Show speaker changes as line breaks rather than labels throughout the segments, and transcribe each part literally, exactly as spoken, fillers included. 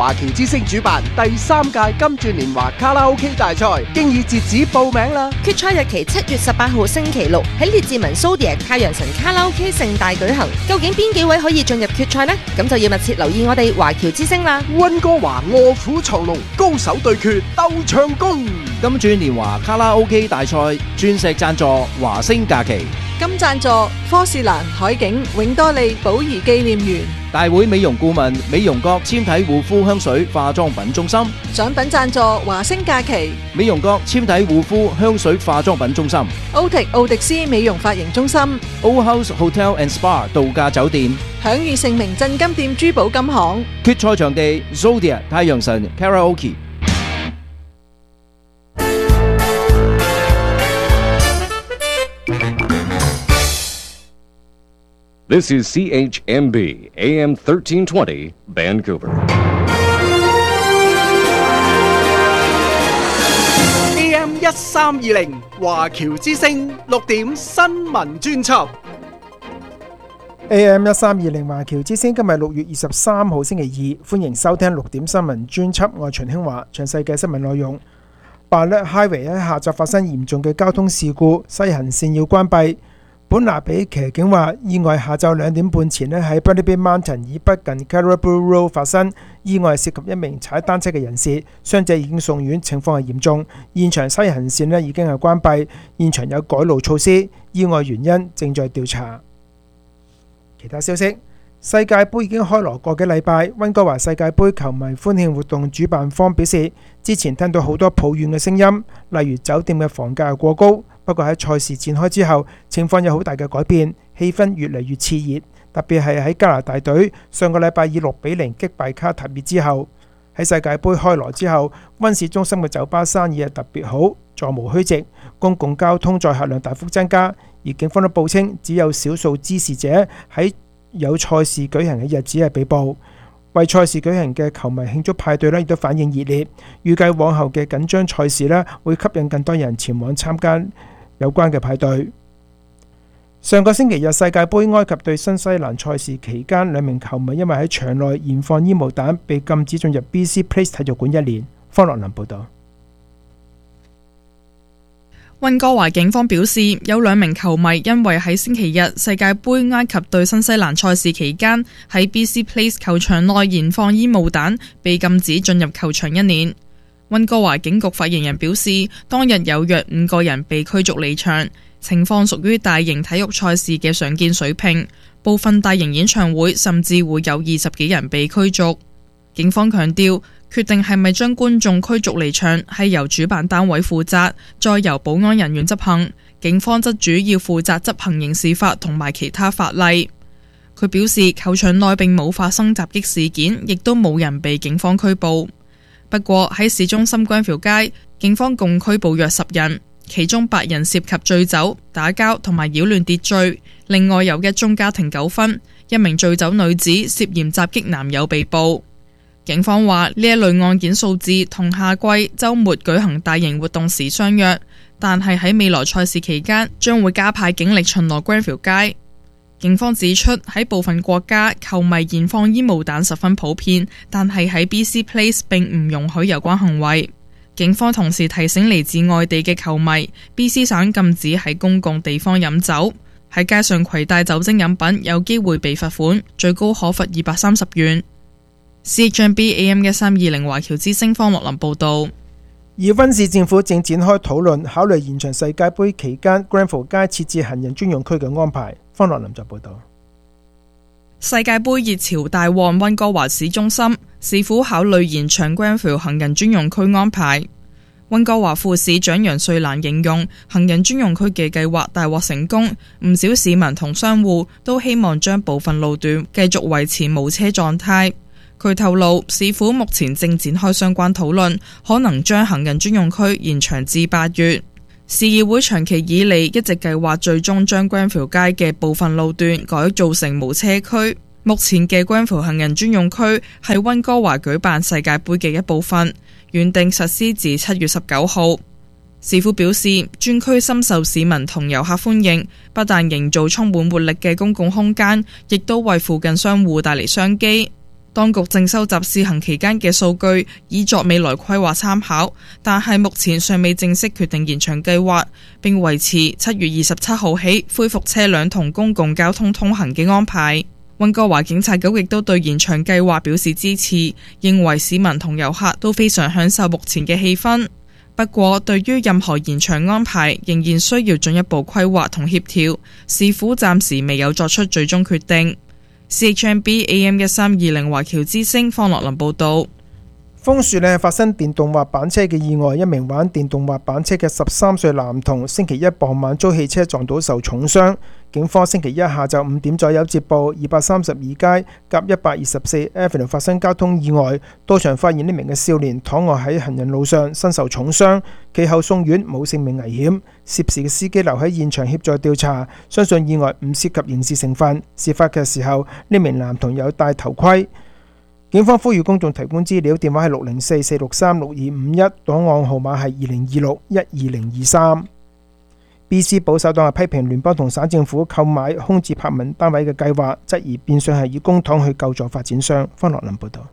華僑之星主辦第三屆金鑽年華卡拉 OK 大賽，經已截止報名啦！
決賽日期七月十八號星期六喺列治文 Zodiac 太陽神卡拉 OK 盛大舉行。究竟邊幾位可以進入決賽呢？咁就要密切留意我哋華僑之星啦！
溫哥華臥虎藏龍，高手對決鬥唱功。
金鑽年華卡拉 OK 大賽鑽石贊助華星假期，
金贊助科士蘭海景永多利寶儀紀念園，
大會美容顧問美容閣纖體護膚香水化妝品中心，
獎品贊助華星假期，
美容閣纖體護膚香水化妝品中心，
歐迪奧迪斯美容髮型中心，
Old House Hotel and Spa 度假酒店，
享譽盛名鎮金店珠寶金行。
決賽場地 Zodiac 太陽神 Karaoke。
This is C H M B A M thirteen twenty Vancouver.
A M 一三二零華僑之聲六點新聞專輯。
A M 一三二零華僑之聲今日六月二十三號星期二，歡迎收聽六點新聞專輯。我係秦興華，詳細嘅新聞內容。Bartlett Highway 喺下晝發生嚴重嘅交通事故，西行線要關閉。本拿比騎警話，意外下晝兩點半前咧喺 Burnaby Bay Mountain 以北近 Caribou Road 發生，意外涉及一名踩單車嘅人士，傷者已經送院，情況係嚴重。現場西行線咧已經係關閉，現場有改路措施，意外原因正在調查。其他消息，世界盃已經開鑼個幾禮拜，溫哥華世界盃球迷歡慶活動主辦方表示，之前聽到好多抱怨嘅聲音，例如酒店嘅房價過高。不過喺賽事展開之後，情況有好大嘅改變，氣氛越嚟越熾熱，特別係喺加拿大隊上個禮拜以六比零擊敗卡塔爾之後，喺世界盃開鑼之後，溫市中心嘅酒吧生意係特別好，座無虛席，公共交通載客量大幅增加，而警方都報稱只有少數滋事者喺有賽事舉行嘅日子係被捕。為賽事舉行嘅球迷慶祝派對呢亦都反應熱烈，預計往後嘅緊張賽事呢會吸引更多人前往參加有關嘅派對。上個星期日世界盃埃及對新西蘭賽事期間，兩名球迷因為喺場內燃放煙霧彈，被禁止進入 B C Place 體育館一年。方樂林報道。
溫哥華警方表示，有兩名球迷因為喺星期日世界盃埃及對新西蘭賽事期間喺 B C Place 球場內燃放煙霧彈，被禁止進入球場一年。溫哥華警局發言人表示，當日有約五個人被驅逐離場，情況屬於大型體育賽事嘅常見水平，部分大型演唱會甚至會有二十幾人被驅逐。警方強調，決定係咪將觀眾驅逐離場係由主辦單位負責，再由保安人員執行。警方則主要負責執行刑事法同埋其他法例。佢表示，球場內並冇發生襲擊事件，亦都冇人被警方拘捕。不過喺市中心 Granville 街，警方共拘捕約十人，其中八人涉及醉酒、打交同埋擾亂秩序。另外有一宗家庭糾紛，一名醉酒女子涉嫌襲擊男友被捕。警方話呢一類案件數字同夏季周末舉行大型活動時相若，但係喺未來賽事期間將會加派警力巡邏 Granville 街。警方指出，喺部分國家球迷燃放煙霧彈十分普遍，但係喺 B C Place 並唔容許有關行為。警方同時提醒嚟自外地嘅球迷 ，B C 省禁止喺公共地方飲酒，喺街上攜帶酒精飲品有機會被罰款，最高可罰二百三十元。C H M B A M 一三二零華僑之聲方樂林報道。
而溫市政府正展開討論，考慮延長世界盃期間 Granville 街設置行人專用區嘅安排。方樂林就報道。
世界盃熱潮大旺溫哥華市中心，市府考慮延長 Granville 行人專用區安排。溫哥華副市長楊瑞蘭形容行人專用區嘅計劃大獲成功，唔少市民同商戶都希望將部分路段繼續維持無車狀態。佢透露，市府目前正展開相關討論，可能將行人專用區延長至八月。市議會長期以嚟一直計劃最終將 Granville 街嘅部分路段改造成無車區。目前嘅 Granville 行人專用區係溫哥華舉辦世界盃嘅一部分，原定實施至七月十九號。市府表示，專區深受市民同遊客歡迎，不但營造充滿活力嘅公共空間，亦都為附近商戶帶嚟商機。 當局正收集試行期間嘅數據，以作未來規劃參考，但係目前尚未正式決定延長計劃，並維持七月二十七號起恢復車輛同公共交通通行嘅安排。溫哥華警察局亦都對延長計劃表示支持，認為市民同遊客都非常享受目前嘅氣氛。不過，對於任何延長安排，仍然需要進一步規劃同協調，市府暫時未有作出最終決定。C H M B A M 一三二零華僑之聲方樂林報道。
楓樹呢發生電動滑板車嘅意外，一名玩電動滑板車嘅十三歲男童星期一傍晚遭汽車撞到受重傷。警方星期一下晝五點左右接報，二百三十二街甲一百二十四 Avenue 發生交通意外，到場發現呢名嘅少年躺臥喺行人路上，身受重傷，其後送院冇性命危險。涉事嘅司機留喺現場協助調查，相信意外唔涉及刑事成分。事發嘅時候，呢名男童有戴頭盔。警方呼籲公眾提供資料，電話係六零四四六三六二五一，檔案號碼係二零二六一二零二三。B C 保守黨係批評聯邦同省政府購買空置柏文單位嘅計劃，質疑變相係以公帑去救助發展商。方樂林報道。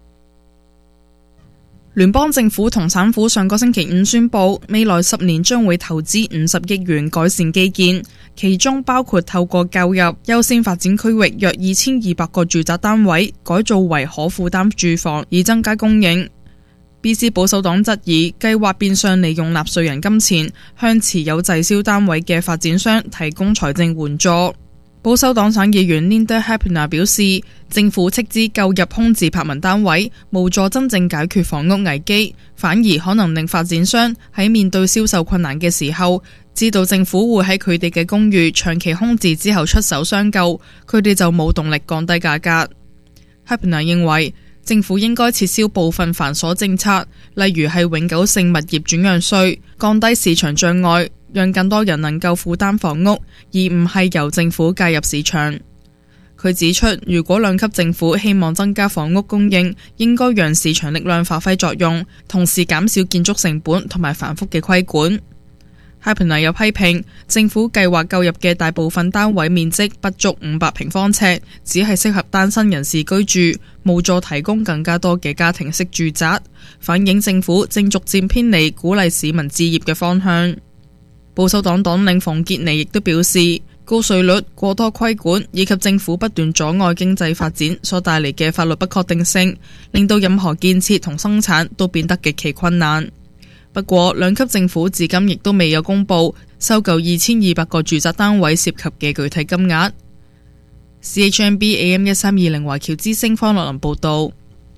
聯邦政府同省府上個星期五宣布，未來十年將會投資五十億元改善基建，其中包括透過購入優先發展區域約二千二百個住宅單位，改造為可負擔住房，以增加供應。B C 保守黨質疑計劃變相利用納稅人金錢向持有滯銷單位嘅發展商提供財政援助。保守黨省議員 Linda Hepner 表示，政府斥資購入空置柏文單位，無助真正解決房屋危機，反而可能令發展商喺面對銷售困難嘅時候，知道政府會喺佢哋嘅公寓長期空置之後出手相救，佢哋就冇動力降低價格。Hepner 認為政府應該撤銷部分繁瑣政策，例如係永久性物業轉讓稅，降低市場障礙，讓更多人能夠負擔房屋，而唔係由政府介入市場。佢指出，如果兩級政府希望增加房屋供應，應該讓市場力量發揮作用，同時減少建築成本同埋繁複嘅規管。Hepner 又批評政府計劃購入嘅大部分單位面積不足五百平方尺，只係適合單身人士居住，無助提供更加多嘅家庭式住宅，反映政府正逐漸偏離鼓勵市民置業嘅方向。保守黨黨領馮傑尼亦都表示，高稅率、過多規管以及政府不斷阻礙經濟發展所帶嚟嘅法律不確定性，令到任何建設同生產都變得極其困難。不過，兩級政府至今亦都未有公布收購二千二百個住宅單位涉及嘅具體金額。C H M B A M 一三二零華僑之聲方樂林報道。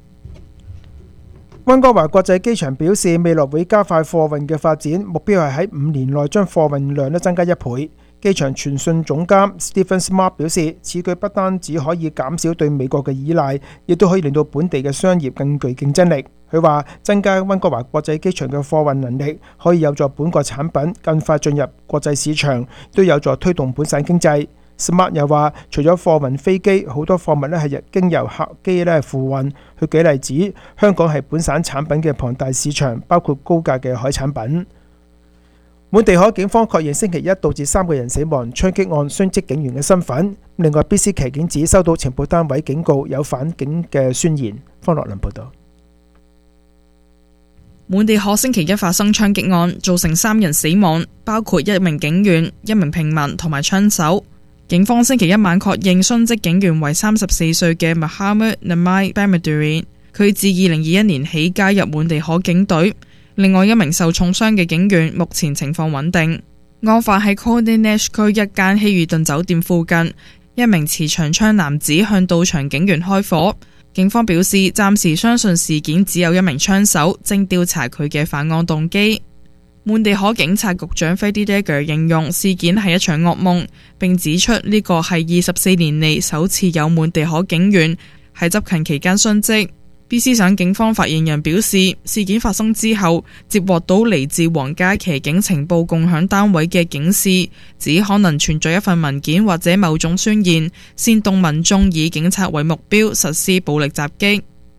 溫哥華國際機場表示，未來會加快貨運嘅發展，目標係喺五年內將貨運量咧增加一倍。機場傳訊總監 Stephen Smart 表示，此舉不單只可以減少對美國嘅依賴，亦都可以令到本地嘅商業更具競爭力。佢話，增加溫哥華國際機場嘅貨運能力，可以有助本國產品更快進入國際市場，都有助推動本省經濟。Smart 又話，除咗貨運飛機，好多貨物咧係經由客機咧付運。佢舉例子，香港係本省產品嘅龐大市場，包括高價嘅海產品。滿地可警方確認星期一導致三個人死亡槍擊案殉職警員嘅身份。另外 B C 騎警指收到情報單位警告有反警嘅宣言。方樂林報道。
滿地可星期一發生槍擊案，造成三人死亡，包括一名警員、一名平民同埋槍手。警方星期一晚確認殉職警員為三十四歲嘅 Muhammad Namai Bamadurin， 佢自二零二一年起加入滿地可警隊。另外一名受重傷嘅警員目前情況穩定。案發喺 Conde Nast 區一間希爾頓酒店附近，一名持長槍男子向到場警員開火。警方表示，暫時相信事件只有一名槍手，正調查佢嘅犯案動機。滿地可警察局長 Freddie Dagger 形容事件係一場噩夢，並指出呢個係二十四年嚟首次有滿地可警員喺執勤期間殉職。B C 省警方發言人表示，事件發生之後，接獲到嚟自皇家騎警情報共享單位嘅警示，指可能存在一份文件或者某種宣言，煽動民眾以警察為目標實施暴力襲擊。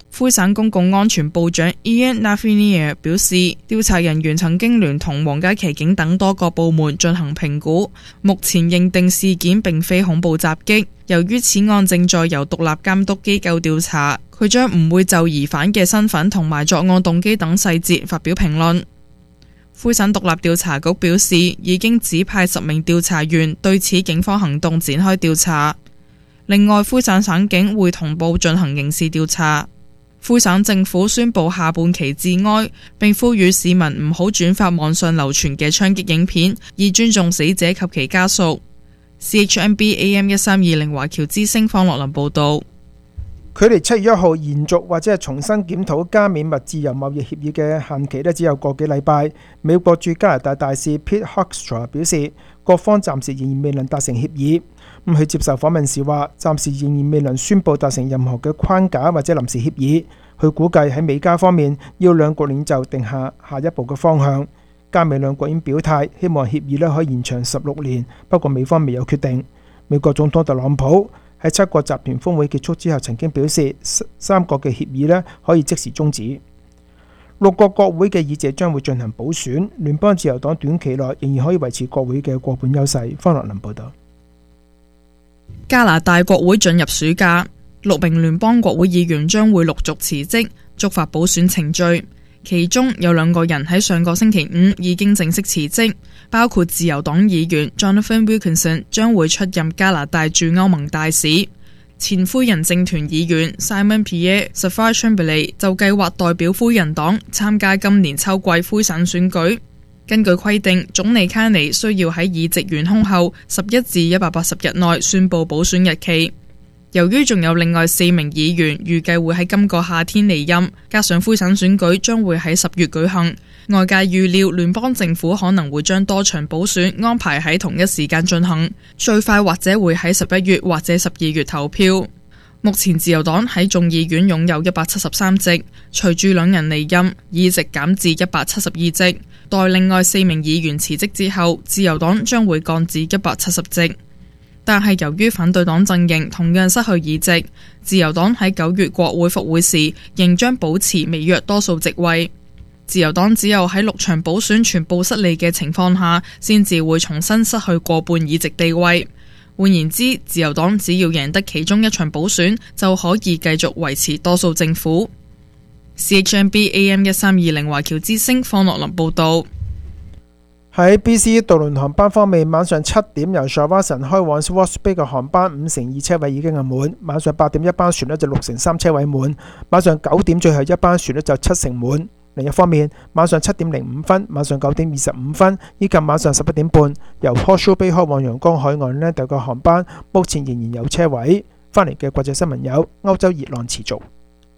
魁省公共安全部長 Ian Lafreniere 表示，調查人員曾經聯同皇家騎警等多個部門進行評估，目前認定事件並非恐怖襲擊。由於此案正在由獨立監督機構調查，佢將唔會就疑犯嘅身份同埋作案動機等細節發表評論。魁省獨立調查局表示，已經指派十名調查員對此警方行動展開調查。另外，魁省省警會同步進行刑事調查。魁省政府宣布下半旗致哀，並呼籲市民唔好轉發網上流傳嘅槍擊影片，以尊重死者及其家屬。C H M B A M 一三二零華僑之聲方樂林報道。
距離七月一號延續或者係重新檢討加美墨自由貿易協議嘅限期呢，只有個幾禮拜。美國駐加拿大大使 Pete Hoekstra 表示，各方暫時仍然未能達成協議。咁佢接受訪問時話，暫時仍然未能宣布達成任何嘅框架或者臨時協議。佢估計喺美加方面要兩國領袖定下下一步嘅方向。加美兩國已經表態，希望協議呢可以延長十六年，不過美方未有決定。美國總統特朗普喺七國集團峰會結束之後曾經表示，三國嘅協議呢可以即時終止。六個國會嘅議席將會進行補選，聯邦自由黨短期內仍然可以維持國會嘅過半優勢。方樂林報道。
加拿大國會進入暑假，六名聯邦國會議員將會陸續辭職，觸發補選程序。其中有兩個人喺上個星期五已經正式辭職，包括自由黨議員 Jonathan Wilkinson 將會出任加拿大駐歐盟大使，前灰人政團議員 Simon Pierre Savoie-Chambly 就計劃代表灰人黨參加今年秋季魁省選舉。根據規定，總理卡尼需要喺議席懸空後十一至一百八十日內宣布補選日期。由於仲有另外四名議員預計會喺今個夏天離任，加上魁省選舉將會喺十月舉行，外界預料聯邦政府可能會將多場補選安排喺同一時間進行，最快或者會喺十一月或者十二月投票。目前自由黨喺眾議院擁有一百七十三席，隨住兩人離任，議席減至一百七十二席。待另外四名議員辭職之後，自由黨將會降至一百七十席。但係由於反對黨陣營同樣失去議席，自由黨喺九月國會復會時仍將保持微弱多數席位。自由黨只有喺六場補選全部失利嘅情況下，先至會重新失去過半議席地位。換言之，自由黨只要贏得其中一場補選，就可以繼續維持多數政府。C H M B A M 一三二零華僑之聲方樂林報道。
喺 B C 渡輪航班方面，晚上七點由 Shawson 開往 Swartz Bay 嘅航班五成二車位已經係滿，晚上八點一班船呢就六成三車位滿，晚上九點最後一班船呢就七成滿。另一方面，晚上七點零五分、晚上九點二十五分以及晚上十一點半由 Horseshoe Bay 開往陽江海岸呢，第個航班目前仍然有車位。翻嚟嘅國際新聞有：歐洲熱浪持續。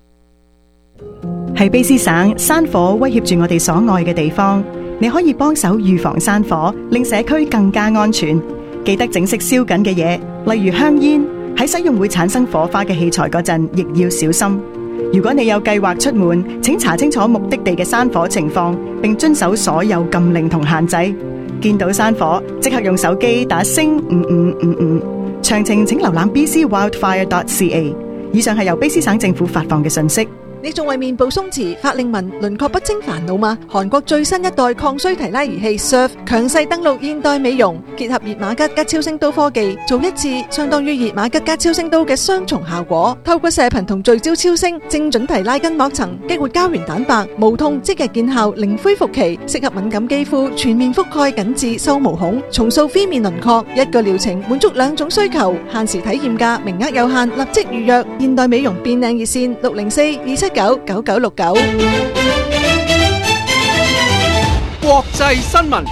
喺卑詩省，山火威脅住我哋所愛嘅地方。你可以幫手預防山火，令社區更加安全。記得整熄燒緊嘅嘢，例如香煙。喺使用會產生火花嘅器材嗰陣，亦要小心。如果你有計劃出門，請查清楚目的地嘅山火情況，並遵守所有禁令同限制。見到山火，即刻用手機打星五五五五。詳情請瀏覽 b c wildfire dot c a。以上係由卑詩省政府發放嘅信息。
你仲為面部鬆弛、法令紋、輪廓不清煩惱嗎？韓國最新一代抗衰提拉儀器 S U R F 強勢登陸現代美容，結合熱瑪吉加超聲刀科技，做一次相當於熱瑪吉加超聲刀嘅雙重效果。透過射頻同聚焦超聲，精準提拉筋膜層，激活膠原蛋白，無痛即日見效，零恢復期，適合敏感肌膚，全面覆蓋緊致收毛孔，重塑phía面輪廓。一個療程滿足兩種需求，限時體驗價，名額有限，立即預約。現代美容變靚熱線六零四二七九九九六九。
國際新聞。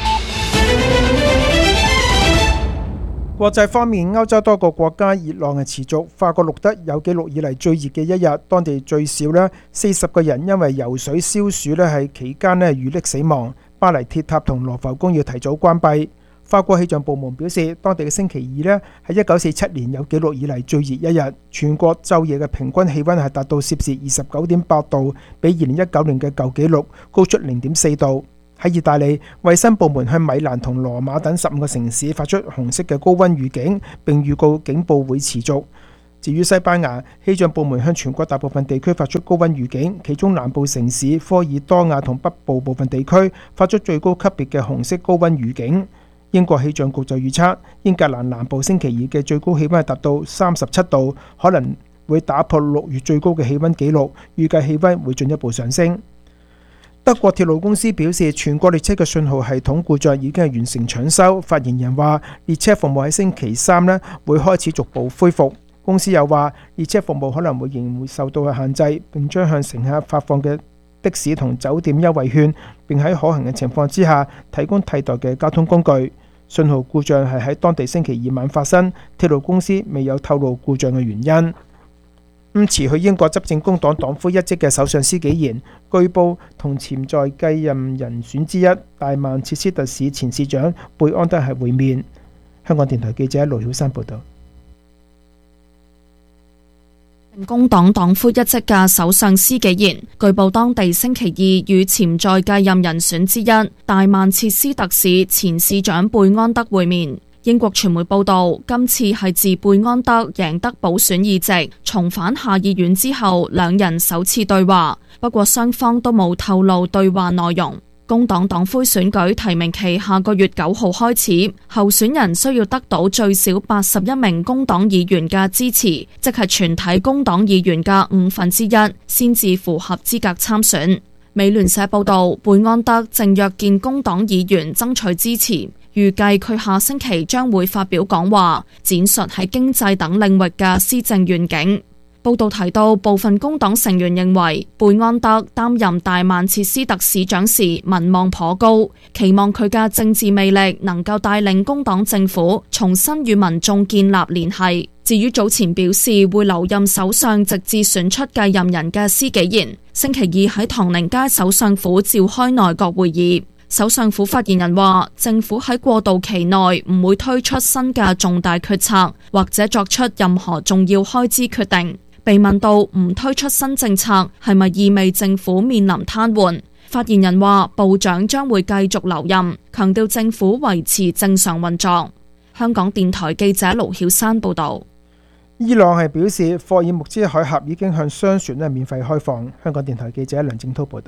國際方面，歐洲多個國家熱浪係持續，法國錄得有紀錄以嚟最熱嘅一日，當地最少呢四十個人因為游水消暑呢係期間呢遇溺死亡。巴黎鐵塔同羅浮宮要提早關閉。法國氣象部門表示，當地嘅星期二呢係一九四七年有紀錄以嚟最熱一日，全國晝夜嘅平均氣溫係達到攝氏二十九點八度，比二零一九年嘅舊紀錄高出零點四度。喺意大利，衛生部門向米蘭同羅馬等十五個城市發出紅色嘅高溫預警，並預告警報會持續。 至於西班牙，氣象部門向全國大部分地區發出高溫預警，其中南部城市科爾多瓦同北部部分地區發出最高級別嘅紅色高溫預警。英國氣象局就預測，英格蘭南部星期二嘅最高氣溫係達到三十七度，可能會打破六月最高嘅氣溫紀錄，預計氣溫會進一步上升。德國鐵路公司表示，全國列車嘅信號系統故障已經係完成搶修。發言人話，列車服務喺星期三呢會開始逐步恢復。公司又話，列車服務可能會仍然會受到嘅限制，並將向乘客發放嘅的士同酒店優惠券，並喺可行嘅情況之下提供替代嘅交通工具。信號故障係喺當地星期二晚發生，鐵路公司未有透露故障嘅原因。咁辭去英國執政工黨黨魁一職嘅首相施紀賢，據報同潛在繼任人選之一大曼徹斯特市前市長貝安德係會面。香港電台記者盧曉山報導。
工黨黨魁一職嘅首相施紀賢，據報當地星期二與潛在繼任人選之一大曼徹斯特市前市長貝安德會面。英國傳媒報道，今次係自貝安德贏得補選議席，重返下議院之後，兩人首次對話。不過雙方都冇透露對話內容。工黨黨魁選舉提名期下個月九號開始，候選人需要得到最少八十一名工黨議員嘅支持，即係全體工黨議員嘅五分之一，先至符合資格參選。美聯社報道，貝安德正約見工黨議員爭取支持，預計佢下星期將會發表講話，展述喺經濟等領域嘅施政願景。報道提到，部分工黨成員認為貝安德擔任大曼徹斯特市長時民望頗高，期望佢嘅政治魅力能夠帶領工黨政府重新與民眾建立聯繫。至於早前表示會留任首相直至選出繼任人嘅施紀賢，星期二喺唐寧街首相府召開內閣會議。首相府發言人話，政府喺過渡期內唔會推出新嘅重大決策，或者作出任何重要開支決定。被問到唔推出新政策係咪意味政府面臨癱瘓，發言人話部長將會繼續留任，強調政府維持正常運作。香港電台記者盧曉山報道。
伊朗係表示，霍爾木茲海峽已經向商船咧免費開放。香港電台記者梁正滔報道。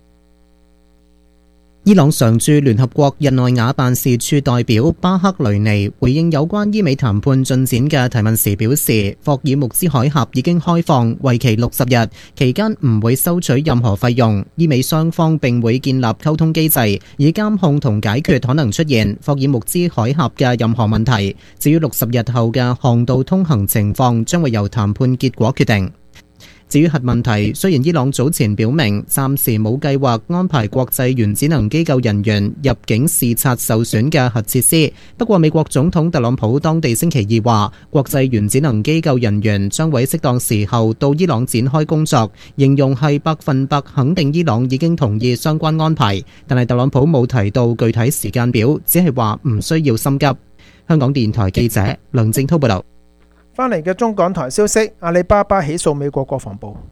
伊朗常駐聯合國日內瓦辦事處代表巴克雷尼回應有關伊美談判進展嘅提問時表示，霍爾木茲海峽已經開放，為期六十日，期間唔會收取任何費用。伊美雙方並會建立溝通機制，以監控同解決可能出現霍爾木茲海峽嘅任何問題。至於六十日後嘅航道通行情況，將會由談判結果決定。至於核問題，雖然伊朗早前表明暫時冇計劃安排國際原子能機構人員入境視察受損嘅核設施，不過美國總統特朗普當地星期二話，國際原子能機構人員將會適當時候到伊朗展開工作，形容係百分百肯定伊朗已經同意相關安排，但係特朗普冇提到具體時間表，只係話唔需要心急。香港電台記者梁正滔報道。
翻嚟嘅中港台消息，阿里巴巴起訴美國國防部。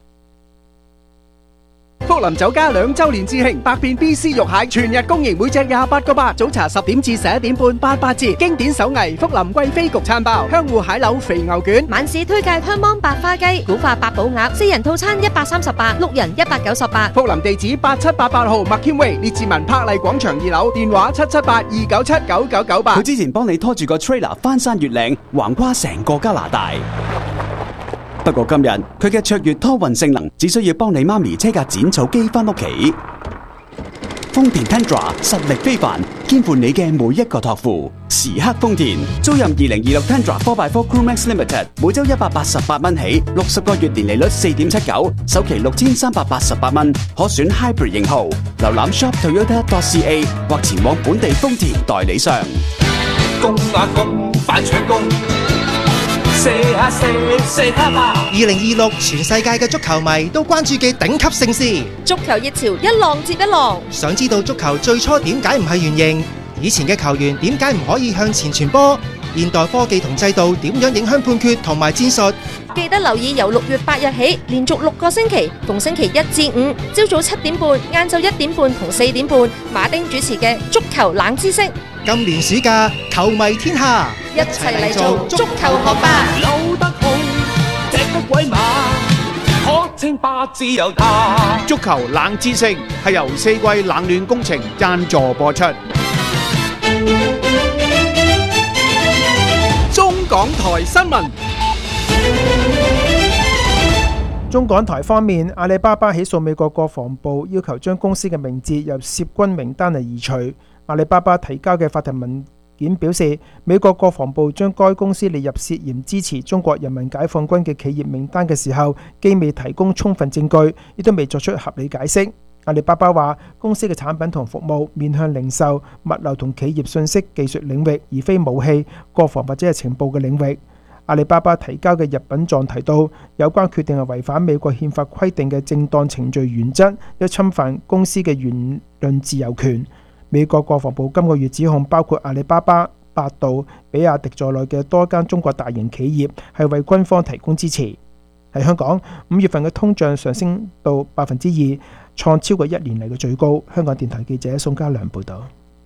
福林酒家兩周年致慶，百變 B C 肉蟹全日供應，每隻廿八個八。早茶十點至十一點半，八八折。經典手藝福林貴妃焗餐包，香芋蟹柳肥牛卷。
晚市推介香芒白花雞、古法八寶鴨，四人套餐一百三十八，六人一百九十八。
福林地址八七八八號麥堅威列治文柏麗廣場二樓，電話七七八二九七九九九八。
佢之前幫你拖住個 trailer 翻山越嶺，橫跨成個加拿大。不過今日佢嘅卓越拖運性能，只需要幫你媽咪車架剪草機翻屋企。豐田 Tundra 實力非凡，肩負你嘅每一個託付。時刻豐田，租任二零二六 Tundra 四 by 四 Crewmax Limited，每周一百八十八蚊起，六十個月年利率四點七九，首期六千三百八十八蚊，可選 Hybrid 型號。瀏覽 shop toyota dot c a 或前往本地豐田代理商。
工啊工，快搶工！二零二六全世界嘅足球迷都關注嘅頂級盛事，
足球熱潮一浪接一浪。
想知道足球最初點解唔係圓形？以前嘅球員點解唔可以向前傳波？現代科技同制度點樣影響判決同埋戰術？
記得留意由六月八日起，連續六個星期，逢星期一至五，朝早七點半、晏晝一點半同四點半，馬丁主持嘅足球冷知識。
今年暑假，球迷天下，
一齊嚟做足球學霸。
扭得好，
鬼馬，可稱霸自由他。
足球冷知識係由四季冷暖工程贊助播出。
中港台新聞。
中港台方面，阿里巴巴起訴美國國防部，要求將公司嘅名字由涉軍名單嚟移除。阿里巴巴提交嘅法庭文件表示，美國國防部將該公司列入涉嫌支持中國人民解放軍嘅企業名單嘅時候，既未提供充分證據，亦都未作出合理解釋。阿里巴巴話，公司嘅產品同服務面向零售、物流同企業信息技術領域，而非武器、國防或者係情報嘅領域。阿里巴巴提交嘅入稟狀提到，有關決定係違反美國憲法規定嘅正當程序原則，有侵犯公司嘅言論自由權。美國國防部今個月指控包括阿里巴巴、百度、比亞迪在內嘅多間中國大型企業係為軍方提供支持。喺香港，五月份嘅通脹上升到百分之二，創超過一年嚟嘅最高。香港電台記者宋家良報導。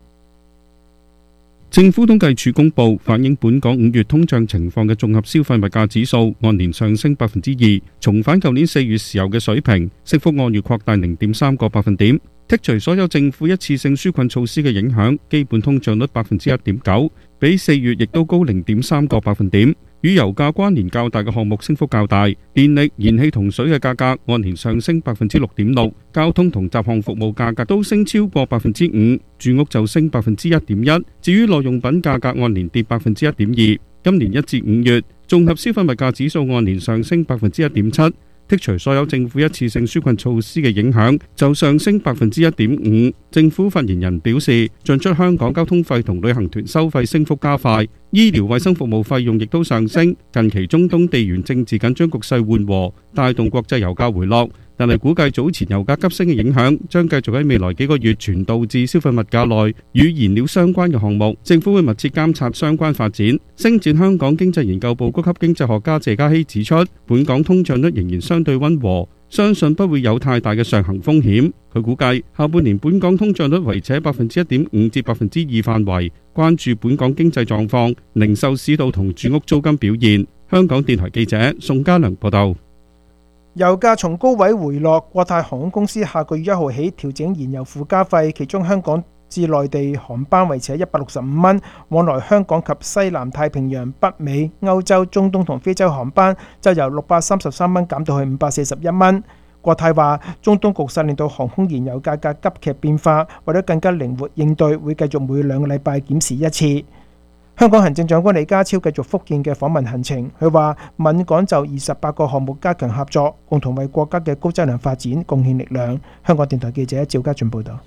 政府統計處公布反映本港五月通脹情況嘅綜合消費物價指數按年上升百分之二，重返舊年四月時候嘅水平，升幅按月擴大零點三個百分點。剔除所有政府一次性紓困措施嘅影響，基本通脹率百分之一點九，比四月亦都高零點三個百分點。與油價關聯較大嘅項目升幅較大，電力、燃氣同水嘅價格按年上升百分之六點六，交通同雜項服務價格都升超過百分之五，住屋就升百分之一點一。至於耐用品價格按年跌百分之一點二。今年一至五月，綜合消費物價指數按年上升百分之一點七。剔除所有政府一次性紓困措施嘅影響，就上升百分之一點五。政府發言人表示，進出香港交通費同旅行團收費升幅加快，醫療衛生服務費用亦都上升。近期中東地緣政治緊張局勢緩和，帶動國際油價回落。但係估計早前油價急升嘅影響，將繼續喺未來幾個月傳導至消費物價內與燃料相關嘅項目。政府會密切監察相關發展。星展香港經濟研究部高級經濟學家謝嘉熙指出，本港通脹率仍然相對溫和，相信不會有太大嘅上行風險。佢估計下半年本港通脹率維持喺百分之一點五至百分之二範圍，關注本港經濟狀況、零售市道同住屋租金表現。香港電台記者宋家良報道。
油價從高位回落，國泰航空公司下個月一號起調整燃油附加費，其中香港至內地航班維持喺一百六十五蚊，往來香港及西南太平洋、北美、歐洲、中東同非洲航班就由六百三十三蚊減到去五百四十一蚊。國泰話，中東局勢令到航空燃油價格急劇變化，為咗更加靈活應對，會繼續每兩個禮拜檢視一次。香港行政長官李家超繼續福建嘅訪問行程，佢話閩港就二十八個項目加強合作，共同為國家嘅高質量發展貢獻力量。香港電台記者趙家俊報道。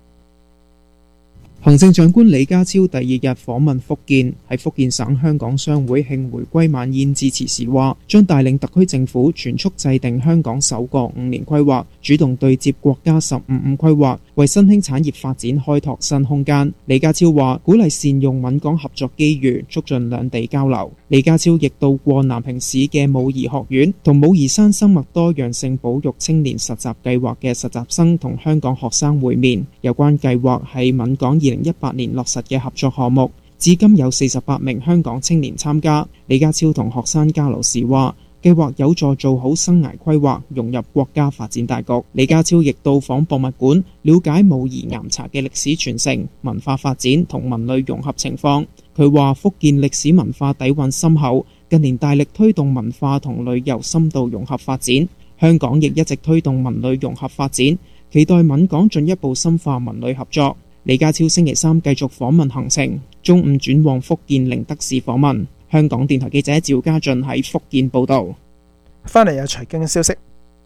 行政長官李家超第二日訪問福建，喺福建省香港商會慶回歸晚宴致辭時話，將帶領特區政府全速制定香港首個五年規劃，主動對接國家十五五規劃，為新興產業發展開拓新空間。李家超話，鼓勵善用閩港合作機遇，促進兩地交流。李家超亦到過南平市嘅武夷學院，同武夷山生物多樣性保育青年實習計劃嘅實習生同香港學生會面。有關計劃係閩港二零一八年落實嘅合作項目，至今有四十八名香港青年參加。李家超同學生交流時話，計劃有助做好生涯規劃，融入國家發展大局。李家超亦到訪博物館，了解武夷岩茶嘅歷史傳承、文化發展同文旅融合情況。佢話福建歷史文化底蘊深厚，近年大力推動文化同旅遊深度融合發展。香港亦一直推動文旅融合發展，期待閩港進一步深化文旅合作。李家超星期三繼續訪問行程，中午轉往福建寧德市訪問。香港電台記者趙家俊喺福建報道。
翻嚟有財經消息。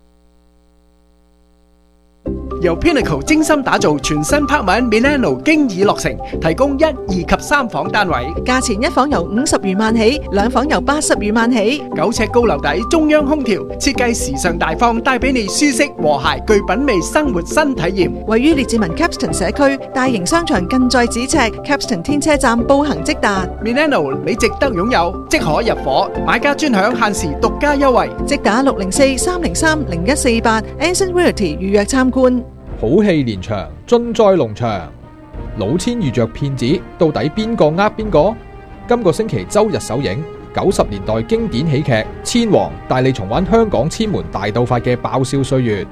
由 Pinnacle 精心打造全新拍文 Milano 經已落成，提供一、二及三房單位，
價錢一房由五十餘萬起，兩房由八十餘萬起。
九尺高樓底，中央空調，設計時尚大方，帶俾你舒適和諧具品味生活新體驗。
位於列治文 Capston 社區，大型商場近在咫尺 ，Capston 天車站步行即達。
Milano 你值得擁有，即可入伙，買家專享限時獨家優惠，
即打六零四三零三零一四八 Anson Realty 預約參觀。
好戲連場，盡在龍場。老千遇着騙子，到底邊個呃邊個？今個星期周日首映， 九十年代經典喜劇《千王》，帶你重溫香港千門大盜法嘅爆笑歲月。